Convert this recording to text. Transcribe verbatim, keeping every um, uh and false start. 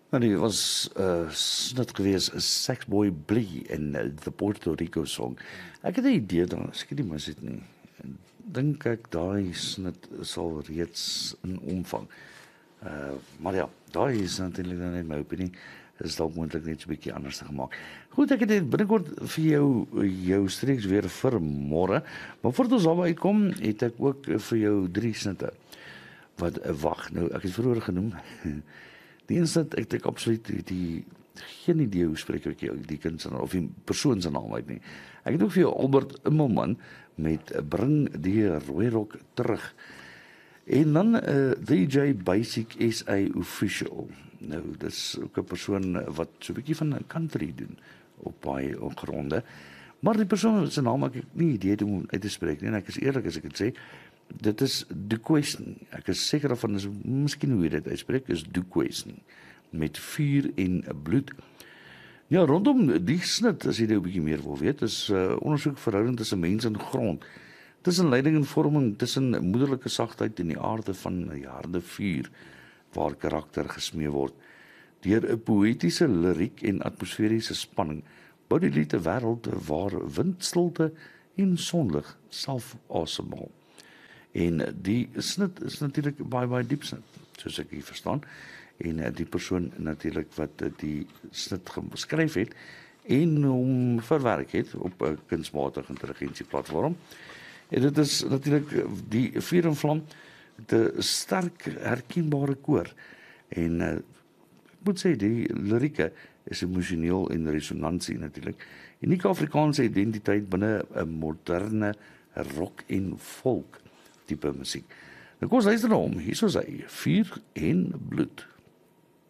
Nou, die was uh, snit geweest, Saxboy Blee in uh, the Puerto Rico song. Ek het 'n idee dan, as ek nie mis het nie. Dink ek daai snit sal reeds in omvang. Uh, maar ja, daai is natuurlik dan net my opinie. Is dalk moontlik net so 'n bietjie anders gemaak. Goed, ek het dit binnekort vir jou jou streeks weer vir môre. Maar voordat ons daarby uitkom, het ek ook vir jou drie snitte. Wat uh, wag, nou ek het vroeër genoem. Die een snit ek het absoluut die, die geen idee hoe spreek ek die, die kind se naam of die persoon se naam uit nie. Ek het ook vir jou Albert Immelman met uh, Bring die Rooi Rok terug. En dan uh, D J Basic S A Official. Nou, dis ook 'n persoon wat so 'n bietjie van country doen op baie gronde. Maar die persoon se naam ek het nie idee hoe om uit te spreek nie en ek is eerlik as ek dit sê. Dit is Duquesne. Ek is seker daarvan is miskien hoe jy dit uitspreek is Duquesne met vuur en bloed. Ja, rondom die snit as jy nou 'n bietjie meer wil weet, is uh, ondersoek verhouding tussen mens en grond. Tussen leiding en vorming, tussen moederlike sagtheid en die aarde van 'n harde vuur waar karakter gesmee word. Deur 'n poëtiese liriek en atmosferiese spanning bou die lied 'n wêreld waar windstilte en sonlig self asemhaal. En die snit is natuurlik baie baie diep snit, soos ek hier verstaan. En die persoon natuurlik wat die snit geskryf het en hom verwerk het op 'n kunsmatige intelligensieplatform. En dit is natuurlik die Vuur en Vlam, 'n sterk herkenbare koor. En uh, ek moet sê die lirieke is emosioneel en resonansie natuurlik. Unieke Afrikaanse identiteit binne 'n moderne rock en folk tipe musiek. Nou kom ons luister na hom. Hier is hy, Vuur en Bloed.